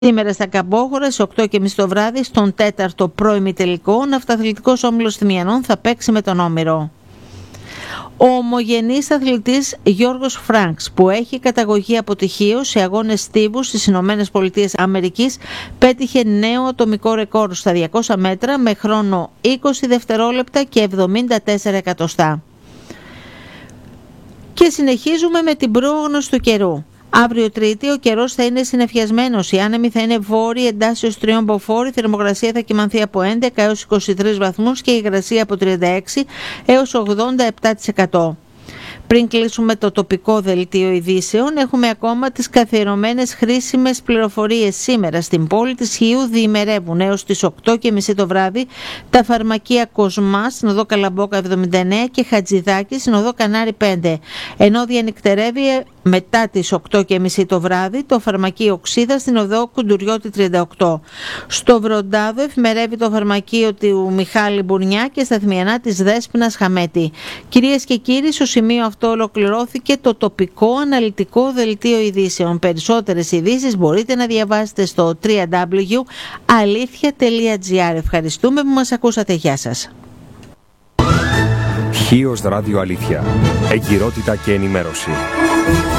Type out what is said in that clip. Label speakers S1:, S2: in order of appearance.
S1: Σήμερα στα Καμπόγορα, στις 8.30 το βράδυ, στον 4ο προημιτελικό, ναυταθλητικός όμιλος Θημιανών θα παίξει με τον Όμηρο. Ο ομογενής αθλητής Γιώργος Φρανκς, που έχει καταγωγή από Τυχείο σε αγώνες στίβου στις Ηνωμένες Πολιτείες Αμερικής, πέτυχε νέο ατομικό ρεκόρ στα 200 μέτρα με χρόνο 20 δευτερόλεπτα και 74 εκατοστά. Και συνεχίζουμε με την πρόγνωση του καιρού. Αύριο Τρίτη ο καιρός θα είναι συννεφιασμένος, οι άνεμοι θα είναι βόρειοι εντάσσεως 3 μποφόρ, η θερμοκρασία θα κυμανθεί από 11 έως 23 βαθμούς και η υγρασία από 36 έως 87%. Πριν κλείσουμε το τοπικό δελτίο ειδήσεων, έχουμε ακόμα τις καθιερωμένες χρήσιμες πληροφορίες. Σήμερα στην πόλη της Χίου διημερεύουν έως τις 8.30 το βράδυ τα φαρμακεία Κοσμά στην οδό Καλαμπόκα 79 και Χατζηδάκη στην οδό Κανάρι 5. Ενώ διανυκτερεύει μετά τις 8.30 το βράδυ το φαρμακείο Οξίδα στην οδό Κουντουριώτη 38. Στο Βροντάδο εφημερεύει το φαρμακείο του Μιχάλη Μπουρνιά και στα Θημιανά της Δέσποινας Χαμέτη. Κυρίες και κύριοι, στο σημείο αυτό ολοκληρώθηκε το τοπικό αναλυτικό δελτίο ειδήσεων. Περισσότερες ειδήσεις μπορείτε να διαβάσετε στο www.alithia.gr. Ευχαριστούμε που μας ακούσατε. Γεια σας.
S2: Χίος Ράδιο Αλήθεια. Εγκυρότητα και ενημέρωση.